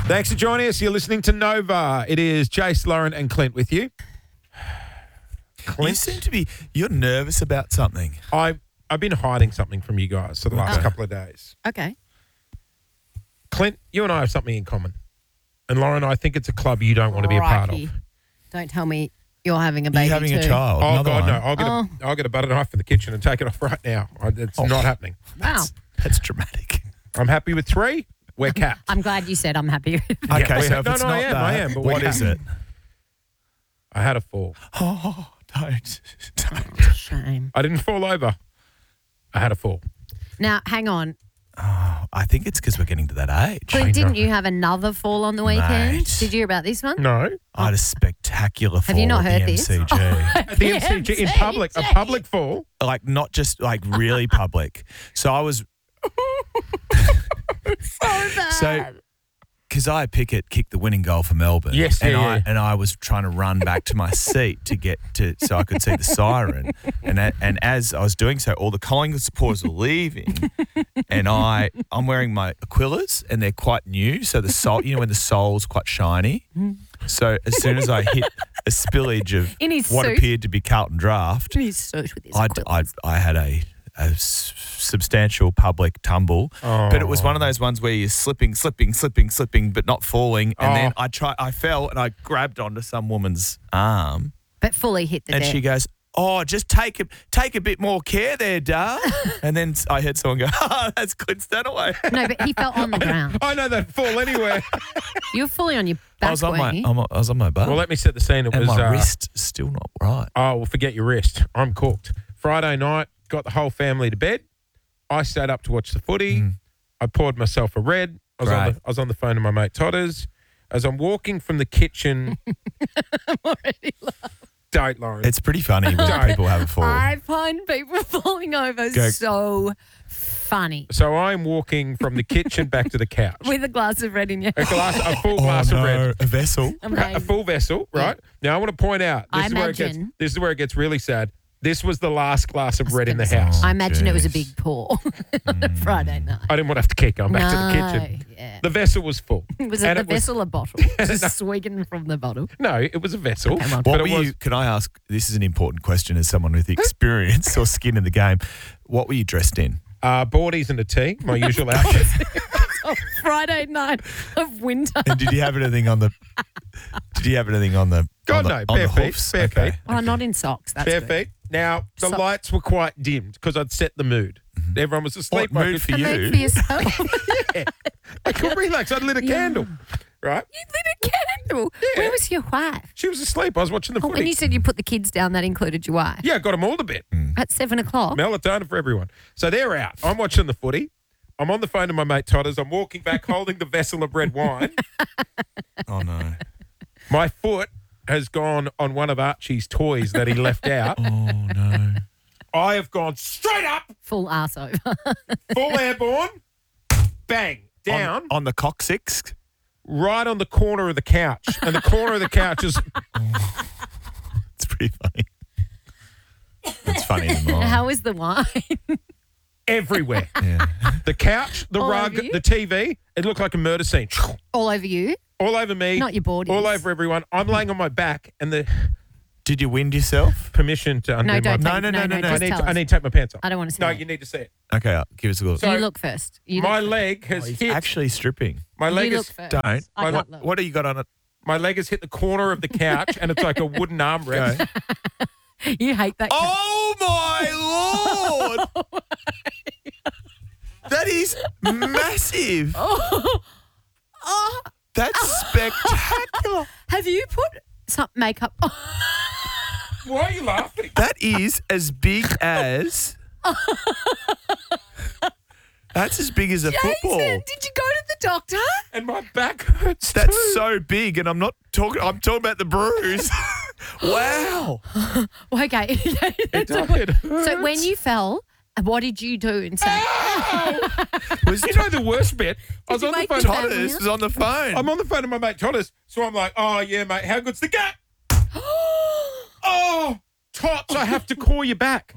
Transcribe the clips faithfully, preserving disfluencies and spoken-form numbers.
Thanks for joining us. You're listening to Nova. It is Jace, Lauren and Clint with you. Clint? You seem to be, you're nervous about something. I, I've been hiding something from you guys for the last Oh. couple of days. Okay. Clint, you and I have something in common. And Lauren, I think it's a club you don't want to be a part of. Crikey. Don't tell me you're having a baby You're having too. a child. Oh, another God, one. no. I'll get, Oh. a, I'll get a butter knife for the kitchen and take it off right now. I- It's Oh. not happening. Wow. That's dramatic. I'm happy with three. We're capped. I'm glad you said I'm happy. Okay, we so have- if no, it's no, not I am, that, I am, but what we're is capped. it? I had a fall. Oh, don't. don't. Shame. I didn't fall over. I had a fall. Now, hang on. I think it's because we're getting to that age. Clint, know. didn't you have another fall on the weekend? Mate. Did you hear about this one? No. I had a spectacular fall Have you not at heard the this? M C G. At the M C G in public, a public fall. Like, not just, like, really public. So I was, So bad. so, because I had Pickett kick the winning goal for Melbourne. Yes, and yeah, I yeah. and I was trying to run back to my seat to get to so I could see the siren. And that, and as I was doing so, all the Collingwood supporters were leaving, and I I'm wearing my Aquilas, and they're quite new. So the sole, you know, when the sole's quite shiny. So as soon as I hit a spillage of In his what suit. appeared to be Carlton Draft, He's searched with his I quills. I had a. A s- substantial public tumble, but it was one of those ones where you're slipping, slipping, slipping, slipping, but not falling. And Oh. then I try, I fell and I grabbed onto some woman's arm, But fully hit the and deck. she goes, "Oh, just take a take a bit more care there, Dar." And then I heard someone go, "Oh, that's Clint Stanaway." No, but he fell on the ground. I know that fall anywhere. You're fully on your I back, was on my, weren't you? I'm, I was on my butt, Well, let me set the scene. It and was my uh, wrist still not right. Oh, well, forget your wrist. I'm cooked. Friday night, got the whole family to bed. I stayed up to watch the footy. Mm. I poured myself a red. I was, on Great. the, I was on the phone to my mate Todders. As I'm walking from the kitchen, I'm already don't, Lauren. It's pretty funny when Don't. people have a fall. I find people falling over Go. so funny. So I'm walking from the kitchen back to the couch. With a glass of red in your A glass, a full Oh glass no, of red. a vessel. A Amazing. full vessel, right? Now I want to point out this I is where it gets imagine- this is where it gets really sad. This was the last glass of was red in the gonna say. house. I imagine it was a jeez. big pour on a Friday night. I didn't want to have to keep going back to the No, kitchen. yeah. The vessel was full. Was it And the it was- vessel or bottle? Just swigging from the bottle. No, it was a vessel. Okay, well, but What it were was you? Can I ask? This is an important question as someone with experience or skin in the game. What were you dressed in? uh, boardies and a tee, my usual outfit. Oh, Friday night of winter. And did you have anything on the? Did you have anything on the? God, on the, no, on bare the feet, hoofs? bare okay. feet. Oh, not in socks. That's Bare good. feet. Now, the So- lights were quite dimmed because I'd set the mood. Everyone was asleep. What I mood could- for And you? then for yourself. I could relax. I'd lit a Yeah. candle, right? You lit a candle. Yeah. Where was your wife? She was asleep. I was watching the Oh, footy. when you said you put the kids down, that included your wife. yeah, I got them all to bed. At seven o'clock. Melatonin for everyone. So they're out. I'm watching the footy. I'm on the phone to my mate Todders. I'm walking back holding the vessel of red wine. Oh no! My foot has gone on one of Archie's toys that he left out. Oh no! I have gone straight up, Full arse over. full airborne, bang, down, on, on the coccyx. right on the corner of the couch. And the corner of the couch is It's pretty funny. It's funny in the mind. How is the wine? everywhere. Yeah. The couch, the All rug, over you? the T V. It looked like a murder scene. All over you? All over me. Not your boardies. All over everyone. I'm laying on my back and the Did you wind yourself? permission to undo No, don't. my... take- No, no, no, no, no. I Just need, tell to, I us. need to take my pants off. I don't want to see No, it. you need to see it. Okay, uh, give us a look. So- you look first. You my look leg has Oh, he's hit... actually stripping. my leg you has... look first. Don't. I My- can't What, look. what do you got on it? My leg has hit the corner of the couch and it's like a wooden armrest. You hate that. Oh my lord! That is massive. Oh. Oh. That's spectacular. Have you put some makeup? Why are you laughing? That is as big as. That's as big as a football. Jason, did you go to the doctor? And my back hurts That's too. so big, and I'm not talking. I'm talking about the bruise. Wow. Well, okay. It so, does. It hurts. so when you fell, what did you do and say? Was You know the worst bit? I was you on the wake phone. your to- family Todders was on the phone. I'm on the phone to my mate Todders. So I'm like, oh, yeah, mate, how good's the gap? Oh, Tots, I have to call you back.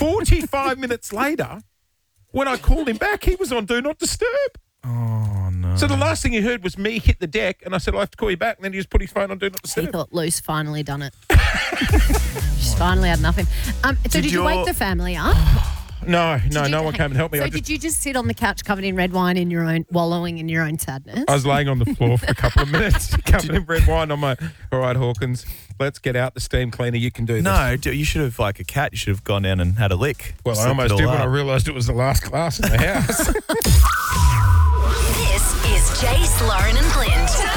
forty-five minutes later, when I called him back, he was on Do Not Disturb. Oh no. So the last thing he heard was me hit the deck, and I said, I'll have to call you back. And then he just put his phone on Do Not He Disturb. thought Luce finally done it. She's finally had enough of him. Um, so Did did, you wake your- the family up? No, no, Did no you- one came and helped me. So I, just, did you just sit on the couch covered in red wine in your own, wallowing in your own sadness? I was laying on the floor for a couple of minutes, covered in red wine. I'm like, all right, Hawkins, let's get out the steam cleaner. You can do this. No, d- you should have, like a cat, you should have gone down and had a lick. Well, I Soaked almost it all did when I up. realised it was the last class in the house. This is Jace, Lauren, and Clint.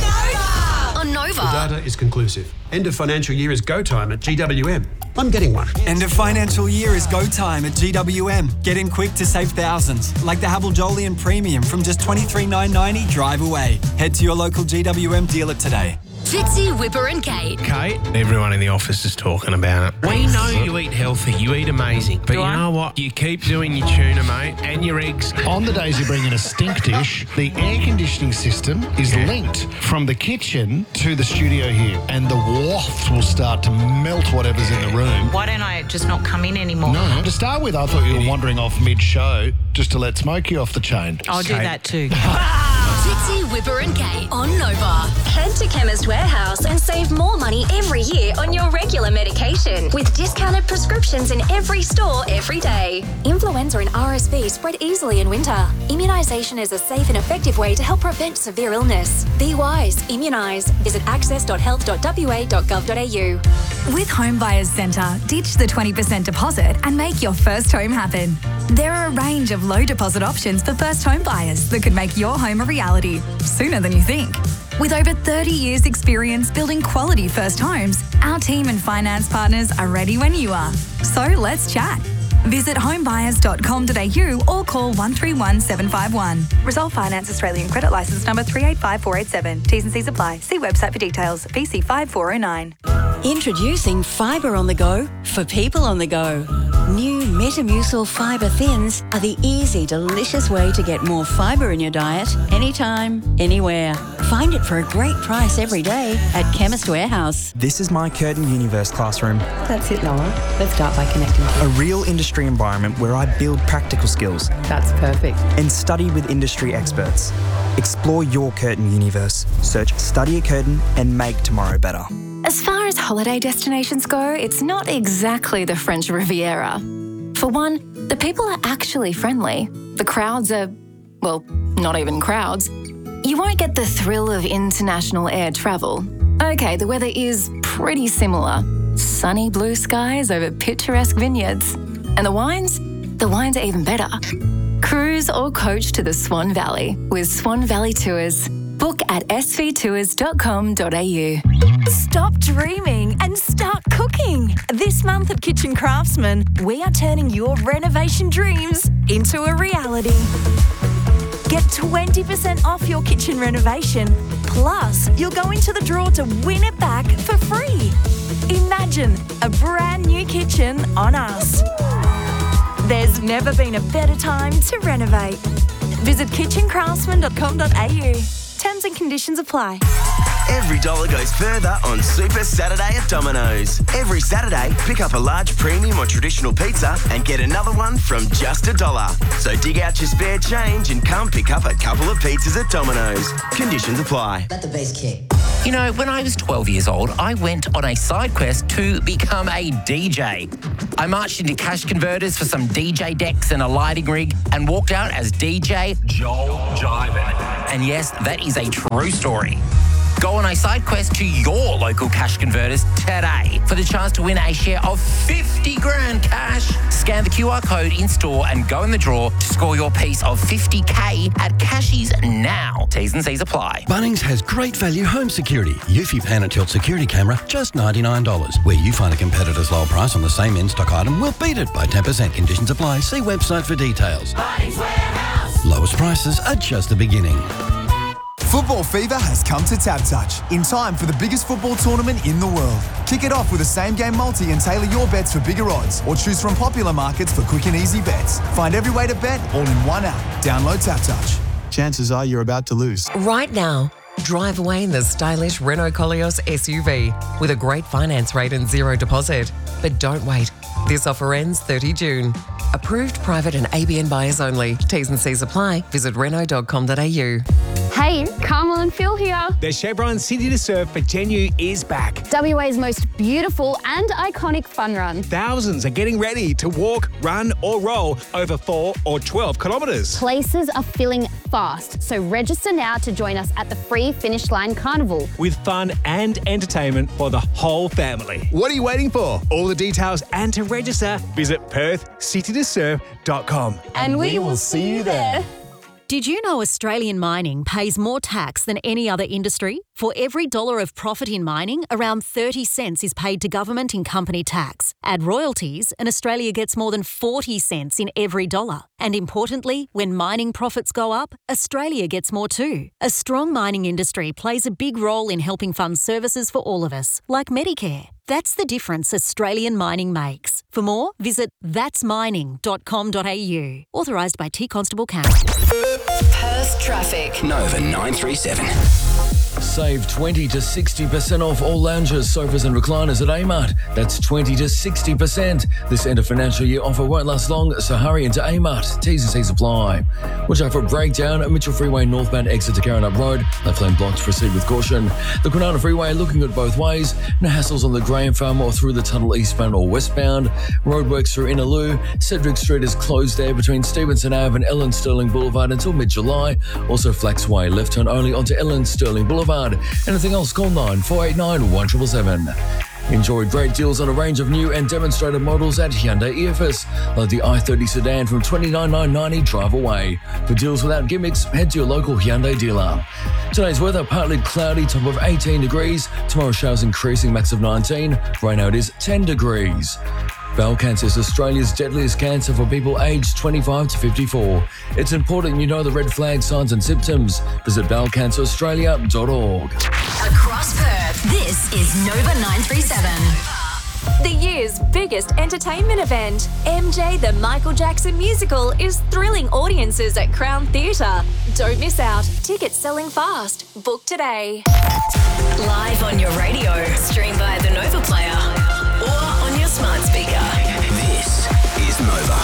On Nova. Data is conclusive. End of financial year is go time at G W M. I'm getting one. End of financial year is go time at G W M. Get in quick to save thousands, like the Havel Jolion Premium from just twenty-three thousand nine hundred ninety drive away. Head to your local G W M dealer today. Fitzy, Whipper, and Kate. Kate, everyone in the office is talking about it. We know you eat healthy, you eat amazing. But you know what? You keep doing your tuna, mate, and your eggs. On the days you bring in a stink dish, the air conditioning system is linked from the kitchen to the studio here, and the waft will start to melt whatever's in the room. Why don't I just not come in anymore? No, to start with, I thought you were wandering off mid-show just to let Smokey off the chain. I'll do that too. Fitzy, Whipper, and Kate on Nova. Head to Chemist Warehouse and save more money every year on your regular medication with discounted prescriptions in every store every day. Influenza and R S V spread easily in winter. Immunisation is a safe and effective way to help prevent severe illness. Be wise, immunise. Visit access dot health dot w a dot gov dot a u. With Home Buyers Centre, ditch the twenty percent deposit and make your first home happen. There are a range of low deposit options for first home buyers that could make your home a reality sooner than you think. With over thirty years experience building quality first homes, our team and finance partners are ready when you are. So let's chat. Visit homebuyers dot com dot a u or call one three one seven five one. Resolve Finance Australian Credit Licence number three eight five four eight seven. T's and C's apply. See website for details. V C five four oh nine. Introducing Fibre on the Go for people on the go. New Metamucil Fibre Thins are the easy, delicious way to get more fibre in your diet anytime, anywhere. Find it for a great price every day at Chemist Warehouse. This is my Curtin Universe classroom. That's it, Noah. Let's start by connecting. A real industry environment where I build practical skills. That's perfect. And study with industry experts. Explore your Curtin Universe. Search Study at Curtin and make tomorrow better. As far as holiday destinations go, it's not exactly the French Riviera. For one, the people are actually friendly. The crowds are, well, not even crowds. You won't get the thrill of international air travel. Okay, the weather is pretty similar. Sunny blue skies over picturesque vineyards. And the wines? The wines are even better. Cruise or coach to the Swan Valley with Swan Valley Tours. Book at s v tours dot com dot a u. Stop dreaming and start cooking. This month at Kitchen Craftsman, we are turning your renovation dreams into a reality. Get twenty percent off your kitchen renovation. Plus, you'll go into the draw to win it back for free. Imagine a brand new kitchen on us. There's never been a better time to renovate. Visit kitchen craftsman dot com dot a u. Terms and conditions apply. Every dollar goes further on Super Saturday at Domino's. Every Saturday, pick up a large premium or traditional pizza and get another one from just a dollar. So dig out your spare change and come pick up a couple of pizzas at Domino's. Conditions apply. Let the bass kick. You know, when I was twelve years old, I went on a side quest to become a D J. I marched into cash converters for some D J decks and a lighting rig and walked out as D J Joel Jiven. And yes, that is a true story. Go on a side quest to your local cash converters today for the chance to win a share of fifty grand cash. Scan the Q R code in store and go in the draw to score your piece of fifty K at Cashies now. T's and C's apply. Bunnings has great value home security. Eufy Pan and Tilt security camera, just ninety-nine dollars. Where you find a competitor's lower price on the same in-stock item, we'll beat it by ten percent. Conditions apply. See website for details. Bunnings Warehouse. Lowest prices are just the beginning. Football fever has come to TapTouch in time for the biggest football tournament in the world. Kick it off with a same-game multi and tailor your bets for bigger odds or choose from popular markets for quick and easy bets. Find every way to bet all in one app. Download TapTouch. Chances are you're about to lose. Right now, drive away in the stylish Renault Koleos S U V with a great finance rate and zero deposit. But don't wait. This offer ends thirtieth of June. Approved private and A B N buyers only. T's and C's apply. Visit renault dot com dot a u. Hey, Carmel and Phil here. The Chevron City to Surf for Genu is back. W A's most beautiful and iconic fun run. Thousands are getting ready to walk, run or roll over four or twelve kilometres. Places are filling fast, so register now to join us at the free Finish Line Carnival. With fun and entertainment for the whole family. What are you waiting for? All the details and to register, visit perth city to surf dot com. And we will see you there. Did you know Australian mining pays more tax than any other industry? For every dollar of profit in mining, around thirty cents is paid to government in company tax. Add royalties, and Australia gets more than forty cents in every dollar. And importantly, when mining profits go up, Australia gets more too. A strong mining industry plays a big role in helping fund services for all of us, like Medicare. That's the difference Australian mining makes. For more, visit thats mining dot com dot a u. Authorised by T Constable Canberra. Perth traffic. Nova nine three seven. Save twenty to sixty percent off all lounges, sofas and recliners at Amart. That's twenty to sixty percent. This end of financial year offer won't last long, so hurry into Amart. T's and C's apply. Watch out for a breakdown at Mitchell Freeway northbound exit to Karrinyup Road. Left lane blocked, proceed with caution. The Kwinana Freeway looking good both ways. No hassles on the Graham Farm or through the tunnel eastbound or westbound. Roadworks through Innaloo. Cedric Street is closed there between Stevenson Ave and Ellen Sterling Boulevard until mid-July. Also Flax Way, left turn only onto Ellen Sterling Boulevard. Anything else, call nine four eight nine one seven seven seven. Enjoy great deals on a range of new and demonstrator models at Hyundai E F S, like the i thirty sedan from twenty-nine thousand nine hundred ninety drive away. For deals without gimmicks, head to your local Hyundai dealer. Today's weather, partly cloudy, top of eighteen degrees. Tomorrow showers increasing, max of nineteen. Right now it is ten degrees. Bowel cancer is Australia's deadliest cancer for people aged twenty-five to fifty-four. It's important you know the red flag signs and symptoms. Visit bowel cancer australia dot org. Across Perth, this is Nova nine three seven. The year's biggest entertainment event, M J the Michael Jackson Musical, is thrilling audiences at Crown Theatre. Don't miss out. Tickets selling fast. Book today. Live on your radio, stream via the Nova Player, or on your smart speaker. This is Nova.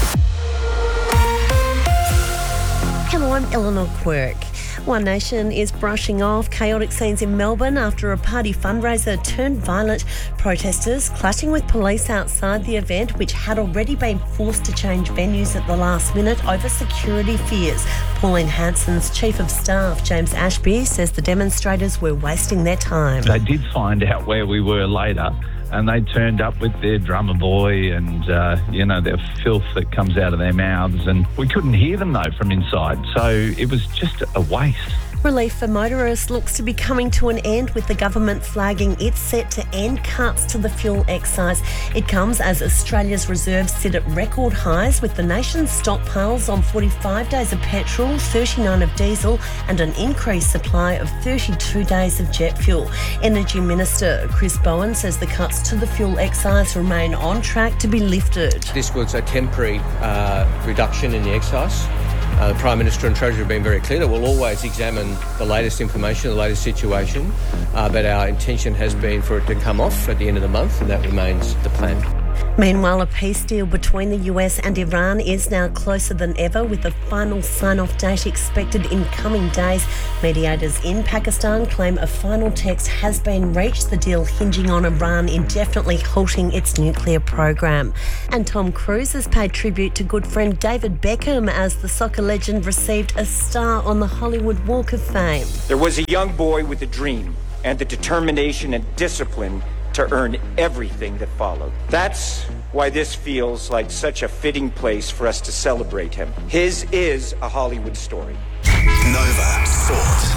Hello, I'm Eleanor Quirk. One Nation is brushing off chaotic scenes in Melbourne after a party fundraiser turned violent. Protesters clashing with police outside the event, which had already been forced to change venues at the last minute over security fears. Pauline Hanson's Chief of Staff, James Ashby, says the demonstrators were wasting their time. They did find out where we were later, and they turned up with their drummer boy and, uh, you know, their filth that comes out of their mouths. And we couldn't hear them, though, from inside. So it was just a waste. Relief for motorists looks to be coming to an end, with the government flagging it's set to end cuts to the fuel excise. It comes as Australia's reserves sit at record highs, with the nation's stockpiles on forty-five days of petrol, thirty-nine of diesel and an increased supply of thirty-two days of jet fuel. Energy Minister Chris Bowen says the cuts to the fuel excise remain on track to be lifted. This was a temporary uh, reduction in the excise. Uh, the Prime Minister and Treasurer have been very clear that we'll always examine the latest information, the latest situation, uh, but our intention has been for it to come off at the end of the month, and that remains the plan. Meanwhile, a peace deal between the U S and Iran is now closer than ever, with a final sign-off date expected in coming days. Mediators in Pakistan claim a final text has been reached, the deal hinging on Iran indefinitely halting its nuclear program. And Tom Cruise has paid tribute to good friend David Beckham as the soccer legend received a star on the Hollywood Walk of Fame. There was a young boy with a dream and the determination and discipline to earn everything that followed. That's why this feels like such a fitting place for us to celebrate him. His is a Hollywood story. Nova Sport.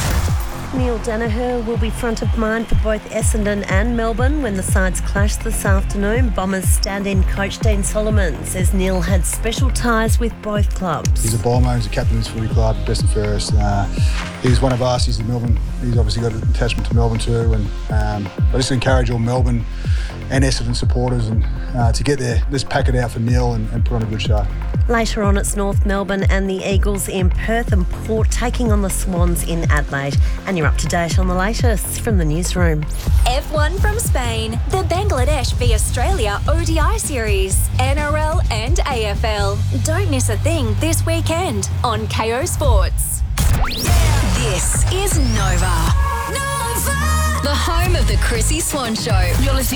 Neil Danaher will be front of mind for both Essendon and Melbourne when the sides clash this afternoon. Bombers stand-in coach Dean Solomon says Neil had special ties with both clubs. He's a Bomber, he's a captain of his footy club, best and fairest. Uh, he's one of us, he's in Melbourne. He's obviously got an attachment to Melbourne too. And um, I just encourage all Melbourne and Essendon supporters and uh, to get there. Let's pack it out for Neil and, and put on a good show. Later on, it's North Melbourne and the Eagles in Perth and Port taking on the Swans in Adelaide. And you're up to date on the latest from the newsroom. F one from Spain, the Bangladesh v Australia O D I series, N R L and A F L. Don't miss a thing this weekend on K O Sports. Nova. Nova. The home of the Chrissy Swan Show. You're listening